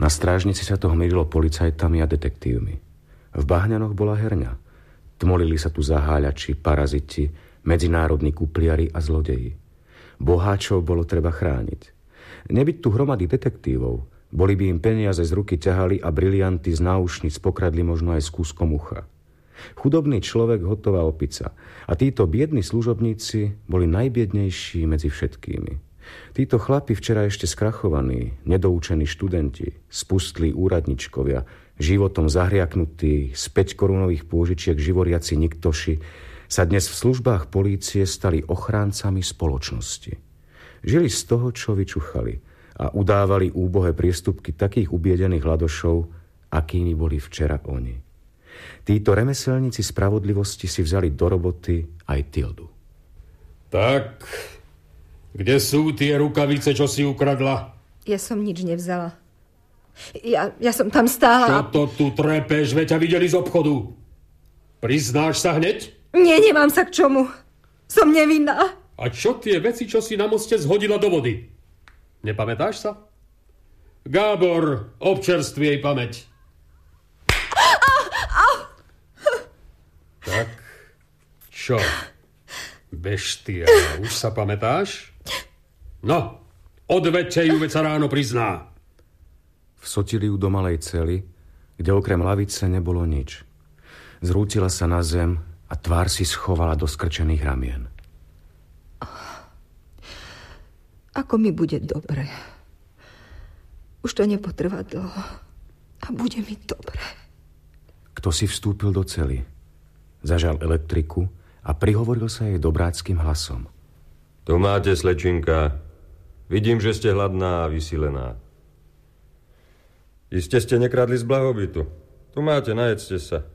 Na strážnici sa to hmierilo policajtami a detektívmi. V Bahňanoch bola herňa. Tmolili sa tu zaháľači, paraziti, medzinárodní kupliari a zlodeji. Boháčov bolo treba chrániť. Nebyť tu hromady detektívov, boli by im peniaze z ruky ťahali a brilianty z náušnic pokradli možno aj s kúskom ucha. Chudobný človek, hotová opica. A títo biední služobníci boli najbiednejší medzi všetkými. Títo chlapi včera ešte skrachovaní, nedoučení študenti, spustlí úradničkovia, životom zahriaknutí, z 5-korunových pôžičiek živoriaci niktoši, sa dnes v službách polície stali ochráncami spoločnosti. Žili z toho, čo vyčuchali a udávali úbohé priestupky takých ubiedených hladošov, akými boli včera oni. Títo remeselníci spravodlivosti si vzali do roboty aj Tildu. Tak, kde sú tie rukavice, čo si ukradla? Ja som nič nevzala. Ja som tam stála. Čo to tu trepeš, veď ťa videli z obchodu? Priznáš sa hneď? Nie, nemám sa k čomu. Som nevinná. A čo tie veci, čo si na moste zhodila do vody? Nepamätáš sa? Gábor, občerství jej pamäť. Tak, čo? Beštia, už sa pamätáš? No, odveďte ju, veď sa ráno prizná. Vsotili ju do malej cely, kde okrem lavice nebolo nič. Zrútila sa na zem a tvár si schovala do skrčených ramien. Ako mi bude dobre. Už to nepotrvá dlho. A bude mi dobre. Kto si vstúpil do cely? Zažal elektriku a prihovoril sa jej dobráckým hlasom. Tu máte, slečinka. Vidím, že ste hladná a vysilená. Iste ste nekradli z blahobytu. Tu máte, najedzte sa.